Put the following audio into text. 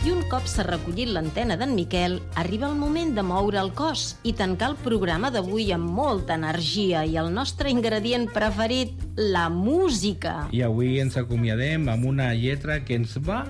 I un cop s'ha recollit l'antena d'en Miquel, arriba el moment de moure el cos i tancar el programa d'avui amb molta energia i el nostre ingredient preferit, la música. I avui ens acomiadem amb una lletra que ens va